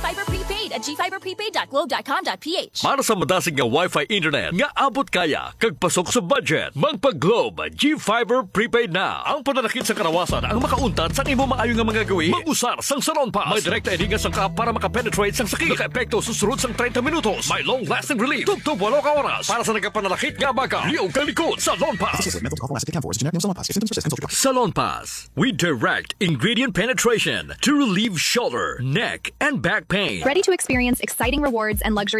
GFiber Prepaid at gfiberprepaid.globe.com.ph. Para sa madasig nga Wi-Fi internet nga abot kaya kag pasok sa budget, magpa-Globe GFiber Prepaid na. Ang pananakit sa karawasan ang makauntad sa imo maayo nga mga gawi. Mag-usar sang Salon Pass. May direkta edinga sang ka para makapenetrate sang sakit. Naka-epekto susunod sang 30 minutos. May long-lasting relief. Tugtog 8 ka oras. Para sa nagapanalakit nga baka. Liog kang likod. Salon Pass. Salon Pass. We direct ingredient penetration to relieve shoulder, neck, and back pain. Ready to experience exciting rewards and luxury